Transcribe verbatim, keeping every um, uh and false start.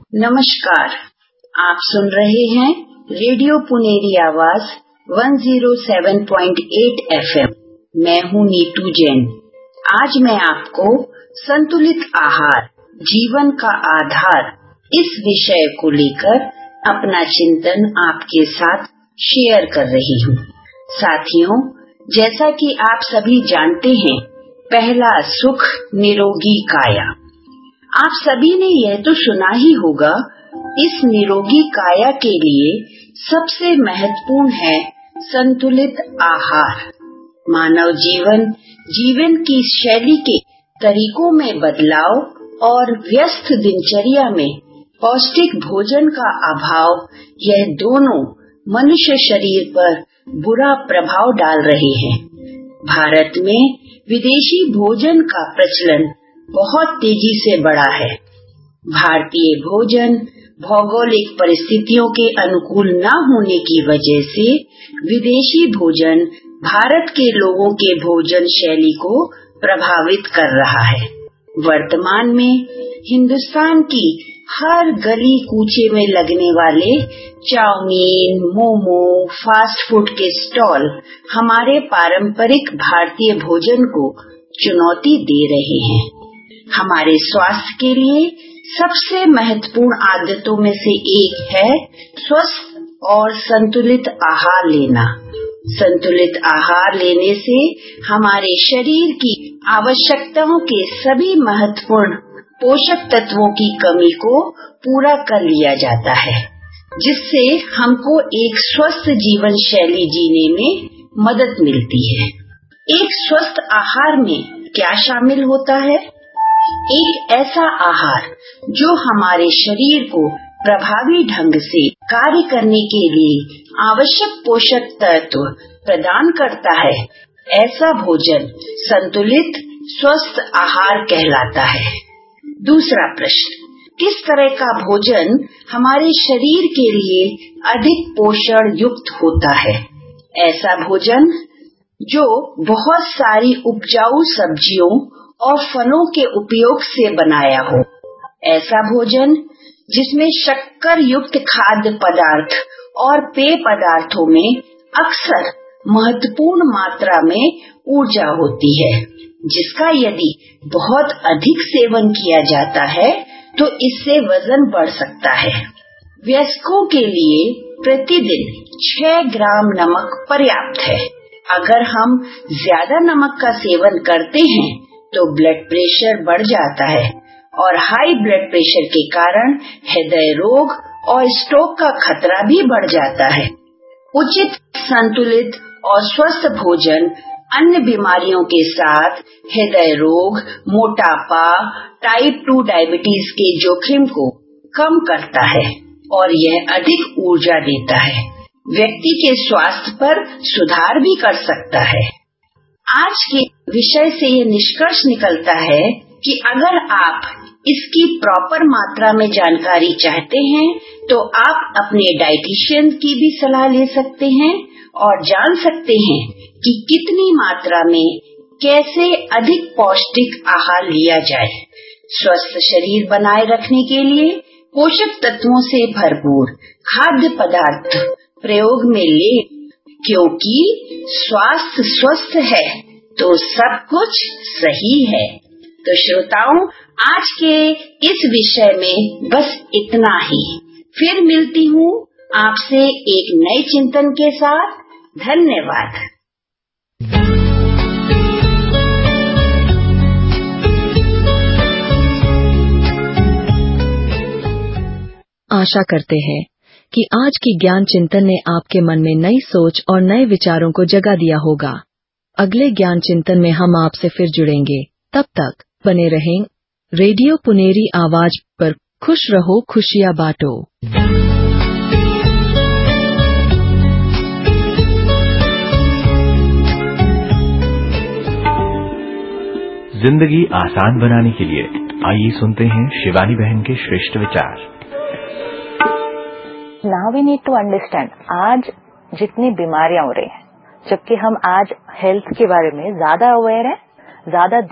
नमस्कार, आप सुन रहे हैं रेडियो पुनेरी आवाज एक सौ सात पॉइंट आठ एफएम। मैं हूं नीतू जैन। आज मैं आपको संतुलित आहार जीवन का आधार इस विषय को लेकर अपना चिंतन आपके साथ शेयर कर रही हूं। साथियों, जैसा कि आप सभी जानते हैं, पहला सुख निरोगी काया। आप सभी ने यह तो सुना ही होगा, इस निरोगी काया के लिए सबसे महत्वपूर्ण है संतुलित आहार। मानव जीवन जीवन की शैली के तरीकों में बदलाव और व्यस्त दिनचर्या में पौष्टिक भोजन का अभाव, यह दोनों मनुष्य शरीर पर बुरा प्रभाव डाल रहे हैं। भारत में विदेशी भोजन का प्रचलन बहुत तेजी से बढ़ा है। भारतीय भोजन भौगोलिक परिस्थितियों के अनुकूल न होने की वजह से विदेशी भोजन भारत के लोगों के भोजन शैली को प्रभावित कर रहा है। वर्तमान में हिंदुस्तान की हर गली कूचे में लगने वाले चाउमीन, मोमो, फास्ट फूड के स्टॉल हमारे पारंपरिक भारतीय भोजन को चुनौती दे रहे हैं। हमारे स्वास्थ्य के लिए सबसे महत्वपूर्ण आदतों में से एक है स्वस्थ और संतुलित आहार लेना। संतुलित आहार लेने से हमारे शरीर की आवश्यकताओं के सभी महत्वपूर्ण पोषक तत्वों की कमी को पूरा कर लिया जाता है, जिससे हमको एक स्वस्थ जीवन शैली जीने में मदद मिलती है। एक स्वस्थ आहार में क्या शामिल होता है? एक ऐसा आहार जो हमारे शरीर को प्रभावी ढंग से कार्य करने के लिए आवश्यक पोषक तत्व प्रदान करता है। ऐसा भोजन संतुलित स्वस्थ आहार कहलाता है। दूसरा प्रश्न, किस तरह का भोजन हमारे शरीर के लिए अधिक पोषण युक्त होता है? ऐसा भोजन जो बहुत सारी उपजाऊ सब्जियों और फलों के उपयोग से बनाया हो। ऐसा भोजन जिसमें शक्कर युक्त खाद्य पदार्थ और पेय पदार्थों में अक्सर महत्वपूर्ण मात्रा में ऊर्जा होती है, जिसका यदि बहुत अधिक सेवन किया जाता है तो इससे वजन बढ़ सकता है। वयस्कों के लिए प्रतिदिन छह ग्राम नमक पर्याप्त है। अगर हम ज्यादा नमक का सेवन करते हैं तो ब्लड प्रेशर बढ़ जाता है और हाई ब्लड प्रेशर के कारण हृदय रोग और स्ट्रोक का खतरा भी बढ़ जाता है। उचित, संतुलित और स्वस्थ भोजन अन्य बीमारियों के साथ हृदय रोग, मोटापा, टाइप टू डायबिटीज के जोखिम को कम करता है और यह अधिक ऊर्जा देता है। व्यक्ति के स्वास्थ्य पर सुधार भी कर सकता है। आज के विषय से ये निष्कर्ष निकलता है कि अगर आप इसकी प्रॉपर मात्रा में जानकारी चाहते हैं तो आप अपने डाइटिशियन की भी सलाह ले सकते हैं और जान सकते हैं कि कितनी मात्रा में कैसे अधिक पौष्टिक आहार लिया जाए। स्वस्थ शरीर बनाए रखने के लिए पोषक तत्वों से भरपूर खाद्य पदार्थ प्रयोग में ले, क्योंकि स्वास्थ्य स्वस्थ है तो सब कुछ सही है। तो श्रोताओं, आज के इस विषय में बस इतना ही। फिर मिलती हूँ आपसे एक नए चिंतन के साथ। धन्यवाद। आशा करते हैं कि आज की ज्ञान चिंतन ने आपके मन में नई सोच और नए विचारों को जगा दिया होगा। अगले ज्ञान चिंतन में हम आपसे फिर जुड़ेंगे। तब तक बने रहें रेडियो पुनेरी आवाज पर। खुश रहो, खुशियाँ बांटो। जिंदगी आसान बनाने के लिए आइए सुनते हैं शिवानी बहन के श्रेष्ठ विचार। Now we need to understand, आज जितनी बीमारियां हो रही हैं, जबकि हम आज हेल्थ के बारे में ज्यादा अवेयर हैं, ज्यादा